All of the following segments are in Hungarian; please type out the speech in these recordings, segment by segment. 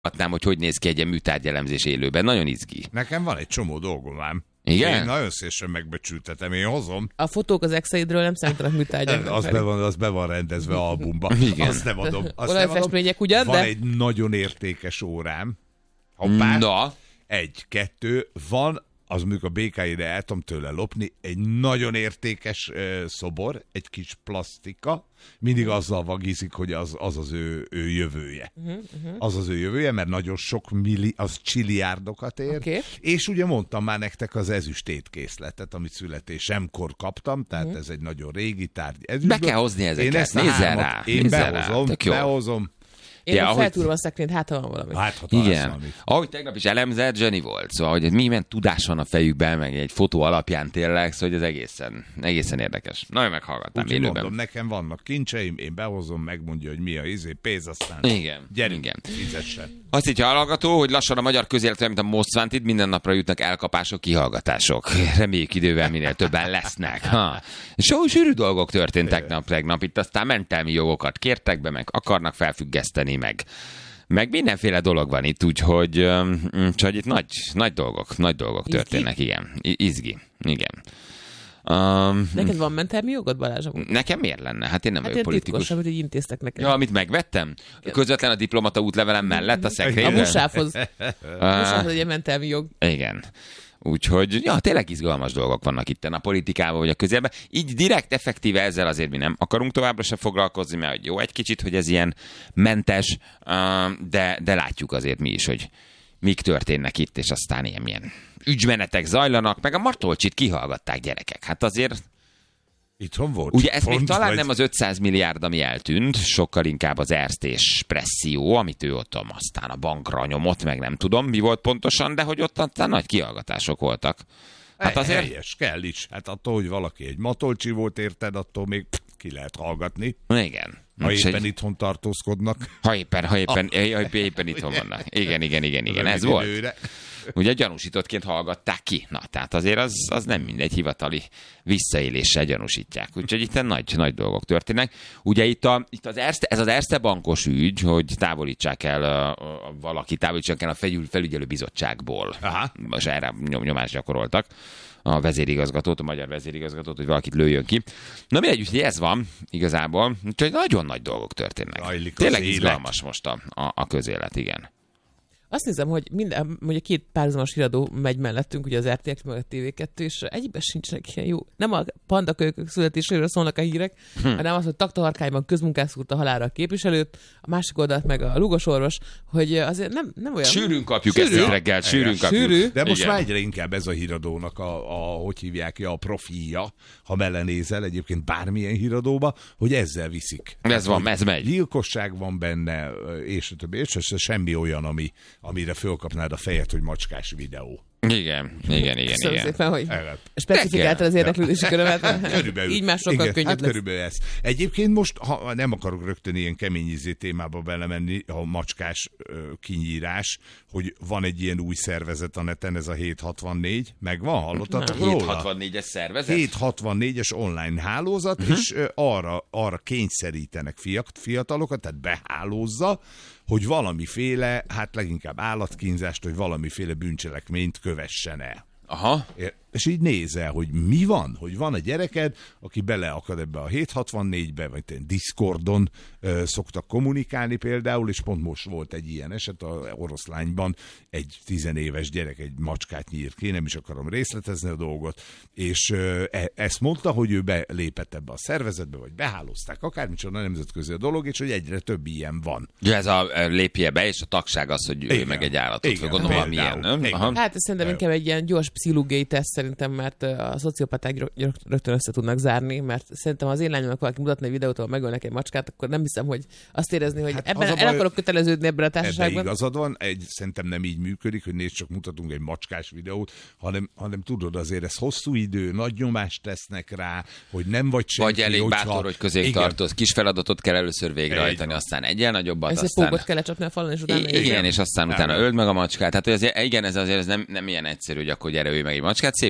hogy néz ki egy ilyen műtárgyelemzés élőben. Nagyon izgi. Nekem van egy csomó dolgom ám. Igen? Én nagyon szélesen megbecsültetem, én hozom. A fotók az exeidről nem számítanak műtárgyaknak. Az be van rendezve albumba. Igen. Azt nem adom. Olajfestmények ugyan, van de... egy nagyon értékes órám. Hoppá. Na. 1, 2, van, az mondjuk a BK-ide el tudom tőle lopni, egy nagyon értékes szobor, egy kis plastika, mindig azzal vagízik, hogy az ő jövője. Az az ő jövője, mert nagyon sok az csiliárdokat ér. Okay. És ugye mondtam már nektek az ezüst étkészletet, amit születésemkor kaptam, tehát ez egy nagyon régi tárgy. Be kell hozni ezeket, nézzel rá. Én behozom. Én feltúrom a szekrényt, hát van valami. Igen. Ahogy tegnap is elemzett, zseni volt. Szóval, hogy milyen tudás van a fejükben, meg egy fotó alapján tényleg, szóval hogy ez egészen érdekes. Nagyon meghallgattam élőben. Mondom, nekem vannak kincseim, én behozom, megmondja, hogy mi a pénz, aztán gyerünk, fizessen. Azt így hallgató, hogy lassan a magyar közéletben, mint a Most Wanted, minden napra jutnak elkapások, kihallgatások. Reméljük idővel minél többen lesznek. Sűrű dolgok történtek tegnap. Itt aztán mentelmi jogokat kértek be, meg akarnak felfüggeszteni, meg mindenféle dolog van itt, úgyhogy itt nagy dolgok történnek, igen. Izgi, igen. Neked van mentelmi jogod, Balázs? Nekem miért lenne? Hát én nem vagyok politikus. Titkos, amit így intéztek neked. Ja, amit megvettem? Közvetlen a diplomata útlevelem mellett a szekrényben? A musávhoz. Egy ilyen mentelmi jog. Igen. Úgyhogy, tényleg izgalmas dolgok vannak itt a politikában, vagy a közélben. Így direkt, effektíve ezzel azért mi nem akarunk továbbra sem foglalkozni, mert jó egy kicsit, hogy ez ilyen mentes, de látjuk azért mi is, hogy mik történnek itt, és aztán ilyen ügymenetek zajlanak, meg a Matolcsit kihallgatták, gyerekek. Hát azért... Itthon volt. Ugye ez még talán nem az 500 milliárd, ami eltűnt, sokkal inkább az Erste presszió, amit ő ott aztán a bankra nyomott, meg nem tudom, mi volt pontosan, de hogy ott aztán nagy kihallgatások voltak. Hát azért... Helyes, kell is. Hát attól, hogy valaki egy Matolcsi volt, érted, attól még ki lehet hallgatni. Igen. Ha éppen itthon tartózkodnak. Ha éppen itthon vannak. Igen, ez volt. Ugye gyanúsítottként hallgatták ki. Na, tehát azért az nem mindegy, hivatali visszaéléssel gyanúsítják. Úgyhogy itt nagy dolgok történnek. Ugye itt ez az Erste bankos ügy, hogy távolítsák el a felügyelő bizottságból. Aha. Most erre nyomást gyakoroltak a magyar vezérigazgatót, hogy valakit lőjön ki. Na mindegy, úgyhogy ez van igazából. Úgyhogy nagyon nagy dolgok történnek. Tényleg izgalmas most a közélet, igen. Azt nézem, hogy ugye 2 párhuzamos híradó megy mellettünk, ugye az RTX meg a TV2, és egyben sincsenek ilyen jó. Nem a pandakölykök születéséről szólnak a hírek, hanem az, hogy Taktaharkányban közmunkás szúrta halálra a képviselőt, a másik oldalt meg a lugosorvos, hogy azért nem olyan... Sűrűn kapjuk ezt reggel, sűrűn kapjuk. De most már egyre inkább ez a híradónak hogy hívják a profilja, ha belenézel egyébként bármilyen híradóba, hogy ezzel viszik. Ez megy. Gyilkosság van benne, és a többi, és semmi olyan, amire fölkapnád a fejet, hogy macskás videó. Igen. Köszönöm szépen, hogy specifikáltad az érdeklődési körömet. Körülbelül. Így már sokkal könnyebb lesz. Körülbelül ez. Egyébként most, ha nem akarok rögtön ilyen kemény témába belemenni, a macskás kinyírás, hogy van egy ilyen új szervezet a neten, ez a 764, megvan, hallottatok róla? 764-es szervezet? 764-es online hálózat, és arra kényszerítenek fiatalokat, tehát behálózza, hogy valamiféle, hát leginkább állatkínzást, vagy valamiféle bűncselekményt kövessen el. Aha. És így nézel, hogy mi van, hogy van a gyereked, aki beleakad ebbe a 764-be, vagy Discordon szoktak kommunikálni például, és pont most volt egy ilyen eset, a Oroszlányban egy 10 éves gyerek egy macskát nyírt ki, nem is akarom részletezni a dolgot, és ezt mondta, hogy ő belépett ebbe a szervezetbe, vagy behálózták, akármicsoda nemzetközi a dolog, és hogy egyre több ilyen van. Ja, ez a lépje be, és a tagság az, hogy ő meg egy állatot, gondolom, valamilyen, nem? Hát ez szerintem inkább egy ilyen gyors pszichológiai teszt szerintem, mert a szociopaták rögtön össze tudnak zárni, mert szerintem az én lányomnak valaki mutatna egy videót, ahol megölnek egy macskát, akkor nem hiszem, hogy azt érezni, hogy ebben el akarok köteleződni ebben a társaságban. Ebben igazad van, szerintem nem így működik, hogy nézd, csak mutatunk egy macskás videót, hanem tudod, azért ez hosszú idő, nagy nyomást tesznek rá, hogy nem vagy senki. Vagy elég bátor, hogy közé tartoz. Kis feladatot kell először végrehajtani, aztán egyel nagyobbat, aztán... Pógot kell lecsapni a falon, és utána... Igen, és aztán utána öld meg a macskát. Hát ez nem ilyen egyszerű, hogy akkor gyere, ő meg egy macskát.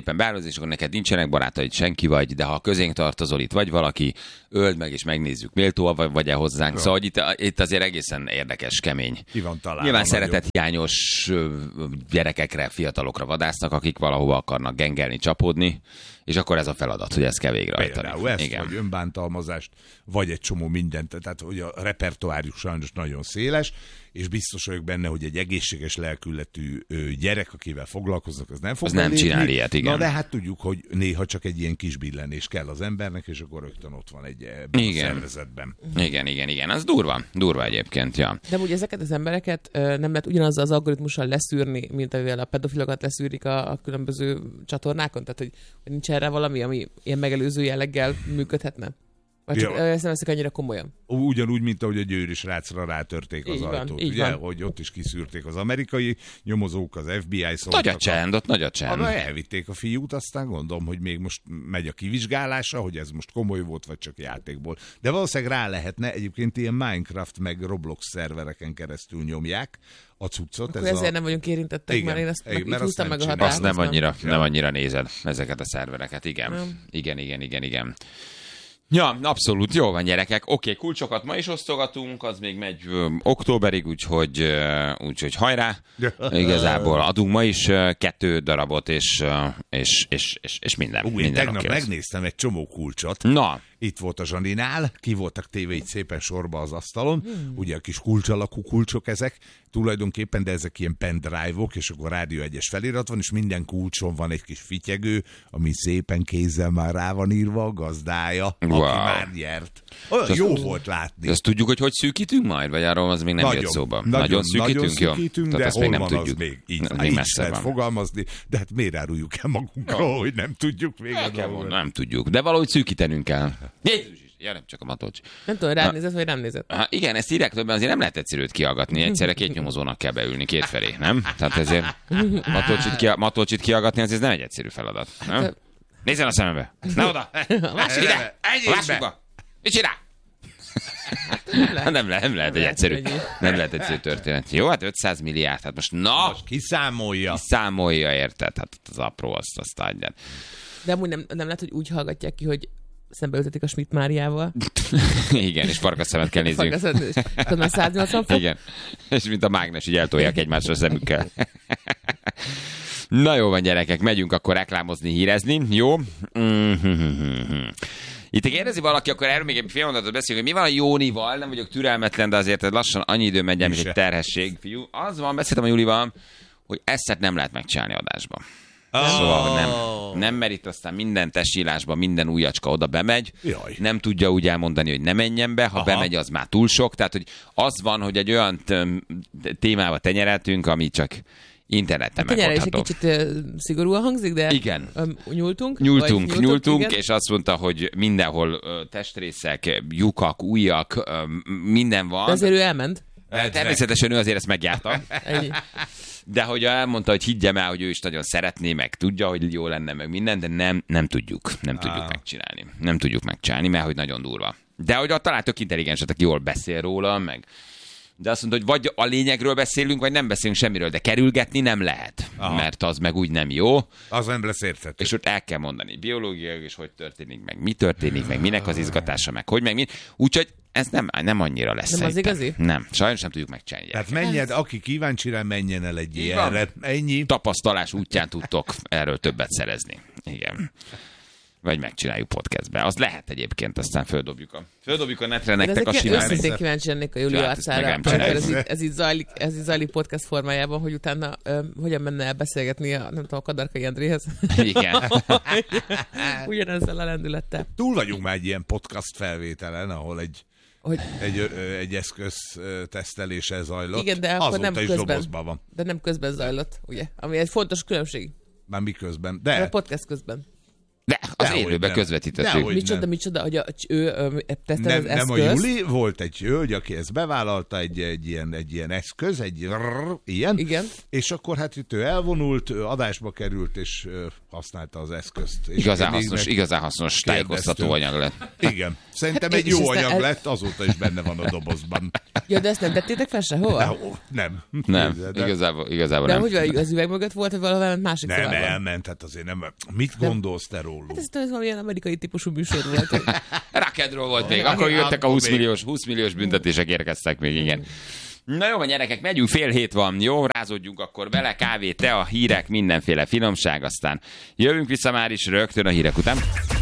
szépen beállózni, és akkor neked nincsenek barátaid, senki vagy, de ha közénk tartozol, itt vagy valaki, öld meg, és megnézzük, méltóan vagy-e hozzánk. Szóval hogy itt azért egészen érdekes, kemény. Ki van találva. Nyilván szeretethiányos gyerekekre, fiatalokra vadásznak, akik valahova akarnak gengelni, csapódni, és akkor ez a feladat, hogy ezt kell végrehajtani. Például ezt, vagy önbántalmazást, vagy egy csomó mindent, tehát hogy a repertoárjuk sajnos nagyon széles, és biztos vagyok benne, hogy egy egészséges lelkületű gyerek, akivel foglalkoznak, az nem fog az nem csinál ilyet, igen. Na de hát tudjuk, hogy néha csak egy ilyen kis billenés kell az embernek, és akkor rögtön ott van egy szervezetben. Igen. Az durva egyébként, ja. De úgy ezeket az embereket nem lehet ugyanazzal az algoritmussal leszűrni, mint amivel a pedofilokat leszűrik a különböző csatornákon? Tehát, hogy nincs erre valami, ami ilyen megelőző jelleggel működhetne? Vagy csak ezt nem veszik annyira komolyan? Ugyanúgy, mint ahogy a győri srácra rátörték az ajtót. Ugye, hogy ott is kiszűrték az amerikai nyomozók, az FBI Nagy a csend. Elvitték a fiút, aztán gondolom, hogy még most megy a kivizsgálása, hogy ez most komoly volt, vagy csak játékból. De valószínűleg rá lehetne, egyébként ilyen Minecraft meg Roblox szervereken keresztül nyomják a cuccot. Akkor ezért nem vagyunk érintettek, igen, mert én ezt húztam meg a határt. Azt nem annyira nézed ezeket a szervereket, igen. Ja, abszolút, jó van gyerekek. Oké, kulcsokat ma is osztogatunk, az még megy októberig, úgyhogy hajrá. Igazából adunk ma is 2 darabot, és minden. Én tegnap megnéztem egy csomó kulcsot. Na. Itt volt a Zsaninál, ki voltak téve így szépen sorba az asztalon, ugye a kis kulcs alakú kulcsok ezek, tulajdonképpen, de ezek ilyen pendrive-ok, és akkor Rádió 1-es felirat van, és minden kulcson van egy kis fityegő, ami szépen kézzel már rá van írva a gazdája, aki már nyert. Olyan jó volt látni. Azt tudjuk, hogy szűkítünk majd, vagy arról az még nem jött szóba? Nagyon szűkítünk, de hol van az még? Így lehet fogalmazni, de hát miért áruljuk el magunkról, hogy nem tudjuk még a dolgot? Nem tudjuk, de valahogy szűkítenünk kell. Ja, nem csak a Matolcsi. Nem tudom, rád nézett, vagy nem nézett. Igen, ezt írják többen, azért nem lehet egyszerűt kihallgatni. Egyszerre 2 nyomozónak kell beülni kétfelé, nem? Tehát ezért Matolcsit kihallgatni, azért ez nem egy egyszerű feladat. Nem? Nézzen a szemembe! Ne oda! Lássuk ide! Lássuk be! Mit csinál? Nem lehet egy egyszerű. Nem lehet egyszerű történet. Jó, hát 500 milliárd, hát most most kiszámolja, érted? Hát az apró, azt adjad. De amúgy nem lehet, hogy úgy hallgatják ki, hogy szembeültetik a Schmidt Máriával. Igen, és farkasszemet kell nézzünk. Tudod, már 180 fok? Igen, és mint a mágnes, így eltolják egymásra a szemükkel. Na jó van, gyerekek, megyünk akkor reklámozni, hírezni. Jó? Itt kérdezi valaki, akkor erről még egy fél mondatot beszélünk, hogy mi van a Jónival, nem vagyok türelmetlen, de azért lassan annyi idő megy, mint egy terhesség, fiú. Az van, beszéltem a Julival, hogy ezt nem lehet megcsinálni adásba. Szóval nem, mert itt aztán minden testsílásban minden újacska oda bemegy, nem tudja úgy elmondani, hogy ne menjen be, ha bemegy, az már túl sok, tehát hogy az van, hogy egy olyan témába tenyereltünk, ami csak interneten megoldható. Is egy kicsit szigorúan hangzik, de igen. Nyúltunk, és azt mondta, hogy mindenhol testrészek, lyukak, ujjak, minden van. De azért ő elment. Természetesen ő azért ezt megjárta. De hogy elmondta, hogy higgyem el, hogy ő is nagyon szeretné, meg tudja, hogy jó lenne, meg minden, de nem tudjuk megcsinálni. Nem tudjuk megcsinálni, mert hogy nagyon durva. De hogy talán tök intelligenset, aki jól beszél róla, meg... De azt mondta, hogy vagy a lényegről beszélünk, vagy nem beszélünk semmiről, de kerülgetni nem lehet, mert az meg úgy nem jó. Az nem lesz érthető. És ott el kell mondani biológiailag is, hogy történik, meg mi történik, meg minek az izgatása, meg hogy, meg mi. Úgyhogy ez nem annyira lesz. Nem az igazi? Nem, sajnos nem tudjuk megcsinálni. Tehát aki kíváncsi rá, menjen el egy ilyenre. Ennyi. Tapasztalás útján tudtok erről többet szerezni. Igen. Vagy megcsináljuk podcastbe. Az lehet egyébként, aztán földobjuk a netre nektek a simán. Őszintén kíváncsi lennék a Júli arcára. Ez így zajlik podcast formájában, hogy utána hogyan menne el beszélgetni a Kadarkai Endréhez. Igen. Ugyanezzel a lendülettel. Túl vagyunk már egy ilyen podcast felvételen, ahol egy eszköz tesztelése zajlott. Igen, de akkor azóta nem közben. Van. De nem közben zajlott, ugye? Ami egy fontos különbség. Már mi közben? De a podcast közben. De az élőben közvetítettük. Micsoda, hogy ő tesztel az eszköz. Nem a Juli, volt egy hölgy, aki ezt bevállalta, egy ilyen eszköz, ilyen. Igen. És akkor hát itt ő elvonult, adásba került, és használta az eszközt. És igazán hasznos tájékoztató anyag lett. Igen. Szerintem egy jó anyag lett, azóta is benne van a dobozban. Ja, de ezt nem tettétek fel sehol? Nem. Igazából de nem. De hogy az üveg mögött volt, vagy valahol másik Nem, szobában? elment, hát azért nem. Mit gondolsz te róluk? Hát ez valamilyen amerikai típusú műsor volt. Rock'n'roll volt még. Akkor jöttek a 20 milliós büntetések érkeztek még, igen. Na jó, gyerekek, megyünk, 6:30 van, jó, rázódjunk akkor bele, kávé, tea, hírek, mindenféle finomság, aztán jövünk vissza már is rögtön a hírek után.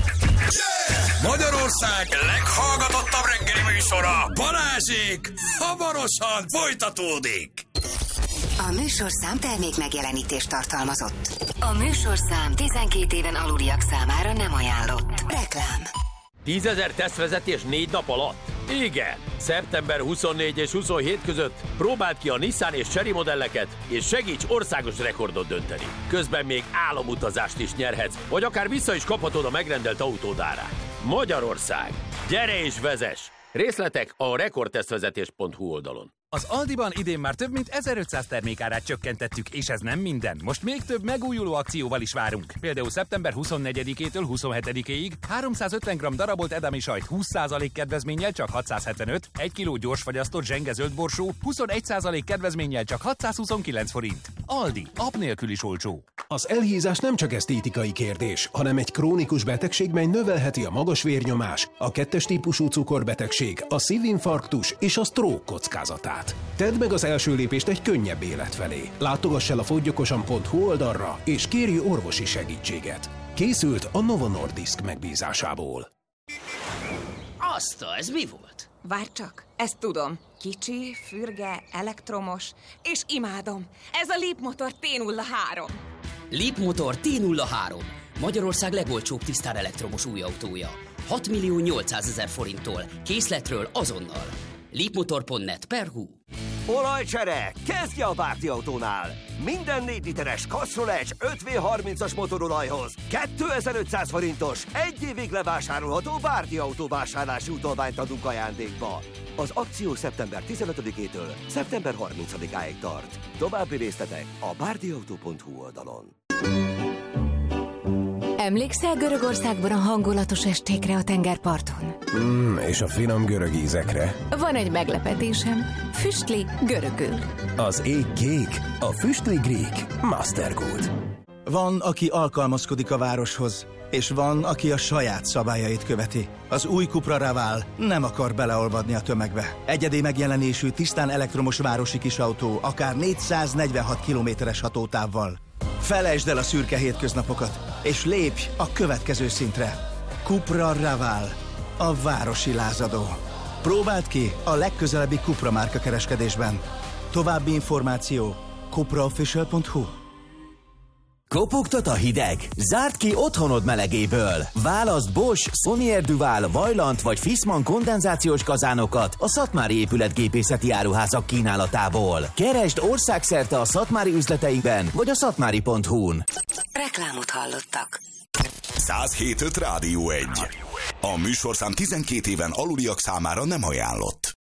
Magyarország leghallgatottabb reggeli műsora, Balázsék, hamarosan folytatódik. A műsorszám termék megjelenítést tartalmazott. A műsorszám 12 éven aluliak számára nem ajánlott. Reklám. 10 000 tesztvezetés 4 nap alatt? Igen! Szeptember 24 és 27 között próbáld ki a Nissan és Chery modelleket, és segíts országos rekordot dönteni. Közben még álomutazást is nyerhetsz, vagy akár vissza is kaphatod a megrendelt autód árát. Magyarország! Gyere és vezess! Részletek a rekordtesztvezetés.hu oldalon. Az Aldiban idén már több mint 1500 termékárát csökkentettük, és ez nem minden. Most még több megújuló akcióval is várunk. Például szeptember 24-től 27-ig 350 g darabolt edami sajt 20% kedvezménnyel csak 675, 1 kg gyorsfagyasztott zsenge zöld borsó 21% kedvezménnyel csak 629 forint. Aldi, app nélkül is olcsó. Az elhízás nem csak esztétikai kérdés, hanem egy krónikus betegség, mely növelheti a magas vérnyomás, a 2-es típusú cukorbetegség, a szívinfarktus és a stroke kockázatát. Tedd meg az első lépést egy könnyebb élet felé. Látogass el a foggyokosan.hu oldalra, és kérj orvosi segítséget. Készült a Novo Nordisk megbízásából. Azta, ez mi volt? Várj csak, ezt tudom. Kicsi, fürge, elektromos, és imádom. Ez a Leapmotor T03. Leapmotor T03. Magyarország legolcsóbb tisztán elektromos új autója. 6.800.000 forinttól. Készletről azonnal. Leapmotor.net/hu. Olajcsere! Kezdje a Bárdi Autónál! Minden 4 literes Castrol-Edge 5V30-as motorolajhoz 2500 forintos, 1 évig levásárolható Bárdi Autó vásárlási utalványt adunk ajándékba. Az akció szeptember 15-től szeptember 30-áig tart. További részletek a bárdiautó.hu oldalon. Emlékszel Görögországban a hangulatos estékre a tengerparton? És a finom görög ízekre. Van egy meglepetésem. Füstli görögül. Az ég kék, a füstli grík. Mastergood. Van, aki alkalmazkodik a városhoz, és van, aki a saját szabályait követi. Az új Cupra Raval nem akar beleolvadni a tömegbe. Egyedi megjelenésű, tisztán elektromos városi kisautó, akár 446 kilométeres hatótávval. Felejtsd el a szürke hétköznapokat, és lépj a következő szintre. Cupra Raval, a városi lázadó. Próbáld ki a legközelebbi Cupra márka kereskedésben. További információ cupraofficial.hu. Kopogtat a hideg? Zárd ki otthonod melegéből! Válaszd Bosch, Sonier Duval, Vaillant vagy Fissmann kondenzációs kazánokat a Szatmári épületgépészeti áruházak kínálatából. Keresd országszerte a szatmári üzleteiben vagy a szatmári.hu-n. Reklámot hallottak. 107.5 Rádió 1. A műsorszám 12 éven aluliak számára nem ajánlott.